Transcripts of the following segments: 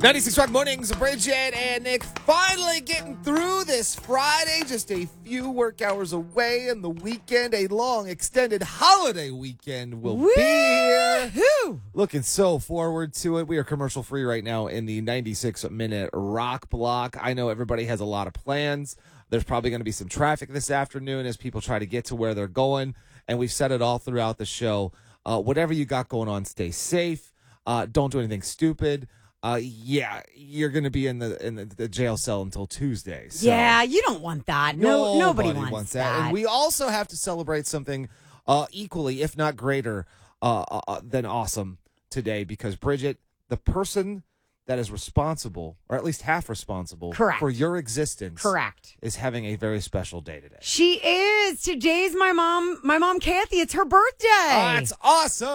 96 Rock Mornings, Bridget and Nick finally getting through this Friday. Just a few work hours away, and the weekend, a long extended holiday weekend will be here. Looking so forward to it. We are commercial free right now in the 96-minute rock block. I know everybody has a lot of plans. There's probably going to be some traffic this afternoon as people try to get to where they're going, and we've said it all throughout the show. Whatever you got going on, stay safe. Don't do anything stupid. You're going to be in the jail cell until Tuesday. So. Yeah, you don't want that. Nobody wants that. And we also have to celebrate something equally, if not greater, than awesome today, because Bridget, the person that is responsible, or at least half responsible, for your existence, is having a very special day today. She is. Today's my mom Kathy. It's her birthday. Oh, that's awesome.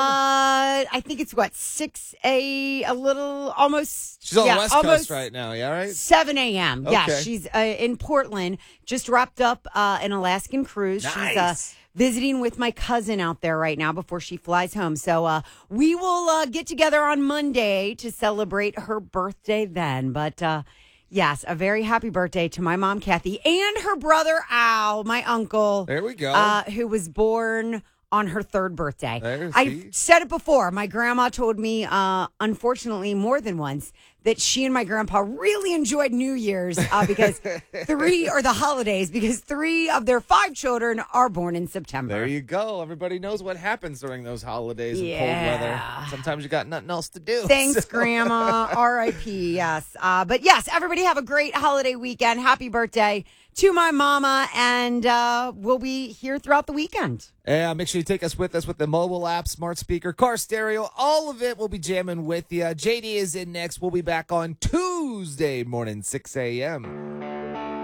I think it's what, 6 a little almost. She's on the West Coast right now, yeah, right? 7 a.m. Okay. Yeah, she's in Portland. Just wrapped up an Alaskan cruise. Nice. She's visiting with my cousin out there right now before she flies home. So we will get together on Monday to celebrate her birthday then. But yes, a very happy birthday to my mom, Kathy, and her brother, Al, my uncle. There we go. Who was born on her third birthday. There, I said it before. My grandma told me, unfortunately, more than once, that she and my grandpa really enjoyed New Year's because three of their 5 children are born in September. There you go. Everybody knows what happens during those holidays and cold weather. Sometimes you got nothing else to do. Thanks, Grandma. R.I.P. Yes. But yes, everybody have a great holiday weekend. Happy birthday to my mama, and we'll be here throughout the weekend. Yeah, make sure you take us with the mobile app, smart speaker, car stereo, all of it. We'll be jamming with you. JD is in next. We'll be back on Tuesday morning, 6 a.m.